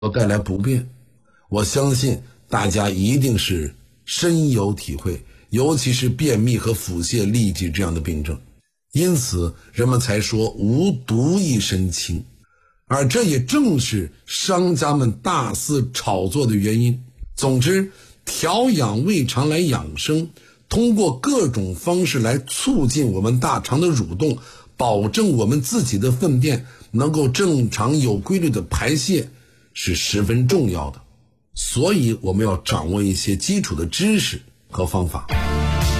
带来不便，我相信大家一定是深有体会，尤其是便秘和腹泻痢疾这样的病症，因此人们才说无毒一身轻，而这也正是商家们大肆炒作的原因。总之，调养胃肠来养生，通过各种方式来促进我们大肠的蠕动，保证我们自己的粪便能够正常有规律的排泄，是十分重要的。所以我们要掌握一些基础的知识和方法。